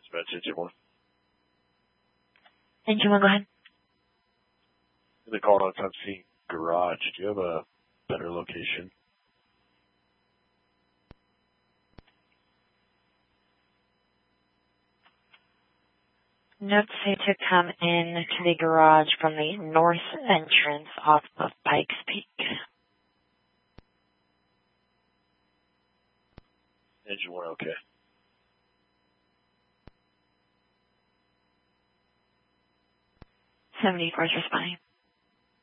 Dispatch engine 1. Engine 1, go ahead. In the call notes, I'm seeing garage. Do you have a better location? Notes say to come in to the garage from the north entrance off of Pikes Peak. Engine 1, okay. 74 is responding.